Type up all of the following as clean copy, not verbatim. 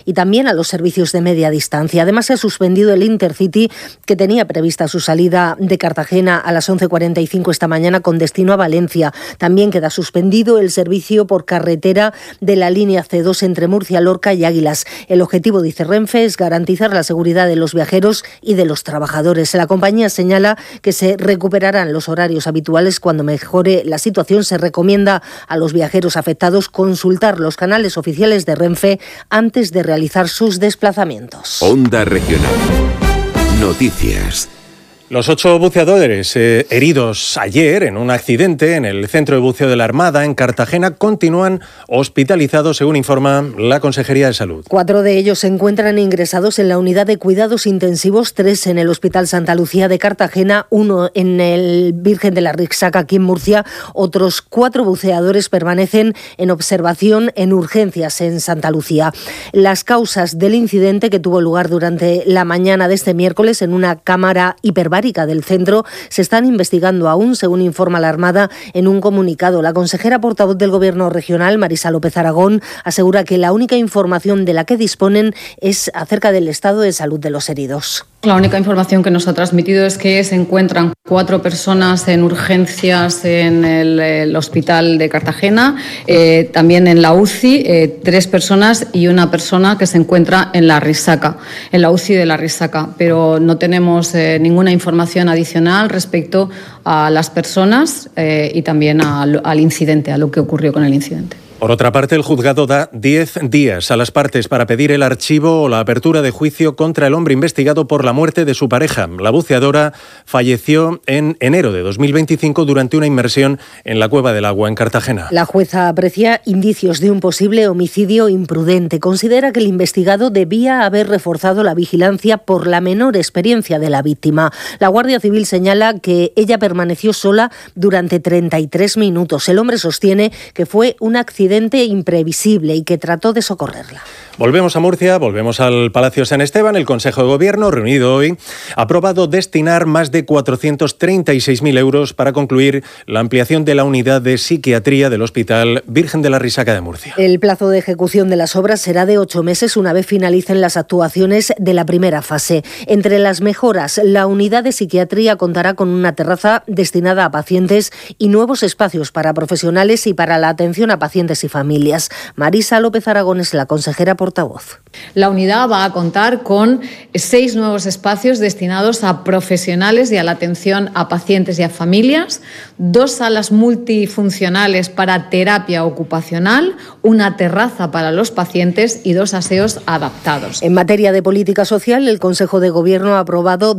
y también a los servicios de media distancia. Además, se ha suspendido el Intercity, que tenía prevista su salida de Cartagena a las 11:45 esta mañana con destino a Valencia. También queda suspendido el servicio por carretera de la línea C2 entre Murcia, Lorca y Águilas. El objetivo, dice Renfe, es garantizar la seguridad de los viajeros y de los trabajadores. La compañía señala que se recuperarán los horarios habituales cuando mejore la situación. Se recomienda a los viajeros afectados consultar los canales oficiales de Renfe antes de realizar sus desplazamientos. Onda Regional. Noticias. Los 8 buceadores heridos ayer en un accidente en el centro de buceo de la Armada en Cartagena continúan hospitalizados, según informa la Consejería de Salud. 4 de ellos se encuentran ingresados en la unidad de cuidados intensivos, 3 en el Hospital Santa Lucía de Cartagena, 1 en el Virgen de la Risaca aquí en Murcia. Otros 4 buceadores permanecen en observación en urgencias en Santa Lucía. Las causas del incidente, que tuvo lugar durante la mañana de este miércoles en una cámara hiperbárica del centro, se están investigando aún, según informa la Armada en un comunicado. La consejera portavoz del Gobierno regional, Marisa López Aragón, asegura que la única información de la que disponen es acerca del estado de salud de los heridos. La única información que nos ha transmitido es que se encuentran 4 personas en urgencias en el hospital de Cartagena, también en la UCI, 3 personas y una persona que se encuentra en la Risaca, en la UCI de la Risaca, pero no tenemos ninguna información adicional respecto a las personas y también al incidente, a lo que ocurrió con el incidente. Por otra parte, el juzgado da 10 días a las partes para pedir el archivo o la apertura de juicio contra el hombre investigado por la muerte de su pareja. La buceadora falleció en enero de 2025 durante una inmersión en la Cueva del Agua en Cartagena. La jueza aprecia indicios de un posible homicidio imprudente. Considera que el investigado debía haber reforzado la vigilancia por la menor experiencia de la víctima. La Guardia Civil señala que ella permaneció sola durante 33 minutos. El hombre sostiene que fue un accidente imprevisible y que trató de socorrerla. Volvemos a Murcia, volvemos al Palacio San Esteban. El Consejo de Gobierno, reunido hoy, ha aprobado destinar más de 436.000 euros para concluir la ampliación de la unidad de psiquiatría del Hospital Virgen de la Risaca de Murcia. El plazo de ejecución de las obras será de 8 meses una vez finalicen las actuaciones de la primera fase. Entre las mejoras, la unidad de psiquiatría contará con una terraza destinada a pacientes y nuevos espacios para profesionales y para la atención a pacientes y familias. Marisa López Aragón es la consejera portavoz. La unidad va a contar con 6 nuevos espacios destinados a profesionales y a la atención a pacientes y a familias, 2 salas multifuncionales para terapia ocupacional, una terraza para los pacientes y 2 aseos adaptados. En materia de política social, el Consejo de Gobierno ha aprobado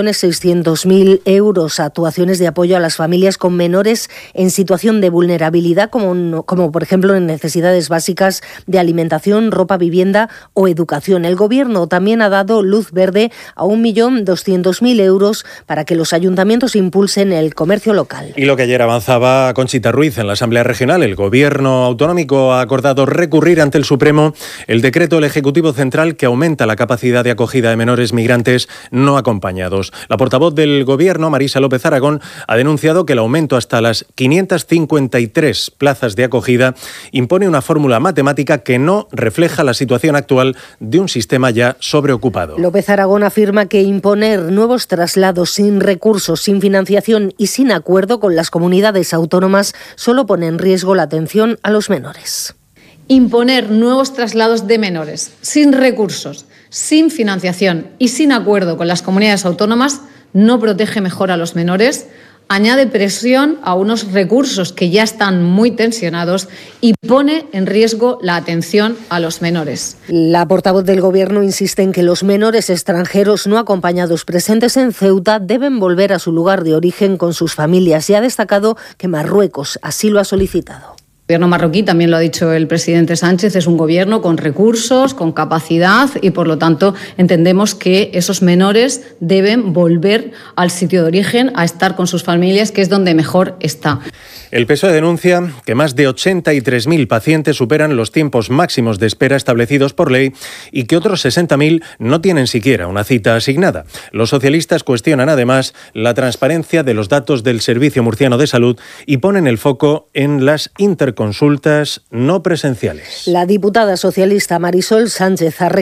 2.600.000 euros a actuaciones de apoyo a las familias con menores en situación de vulnerabilidad, como por ejemplo en necesidades básicas de alimentación, ropa, vivienda o educación. El Gobierno también ha dado luz verde a 1.200.000 euros para que los ayuntamientos impulsen el comercio local. Y lo que ayer avanzaba Conchita Ruiz en la Asamblea Regional, el Gobierno autonómico ha acordado recurrir ante el Supremo el decreto del Ejecutivo Central que aumenta la capacidad de acogida de menores migrantes no acompañados. La portavoz del Gobierno, Marisa López Aragón, ha denunciado que el aumento hasta las 553 plazas de acogida impone una fórmula matemática que no refleja la situación actual de un sistema ya sobreocupado. López Aragón afirma que imponer nuevos traslados sin recursos, sin financiación y sin acuerdo con las comunidades autónomas solo pone en riesgo la atención a los menores. Imponer nuevos traslados de menores sin recursos, sin financiación y sin acuerdo con las comunidades autónomas no protege mejor a los menores, añade presión a unos recursos que ya están muy tensionados y pone en riesgo la atención a los menores. La portavoz del Gobierno insiste en que los menores extranjeros no acompañados presentes en Ceuta deben volver a su lugar de origen con sus familias y ha destacado que Marruecos así lo ha solicitado. El gobierno marroquí, también lo ha dicho el presidente Sánchez, es un gobierno con recursos, con capacidad y, por lo tanto, entendemos que esos menores deben volver al sitio de origen, a estar con sus familias, que es donde mejor está. El PSOE denuncia que más de 83.000 pacientes superan los tiempos máximos de espera establecidos por ley y que otros 60.000 no tienen siquiera una cita asignada. Los socialistas cuestionan además la transparencia de los datos del Servicio Murciano de Salud y ponen el foco en las interconsultas no presenciales. La diputada socialista Marisol Sánchez ha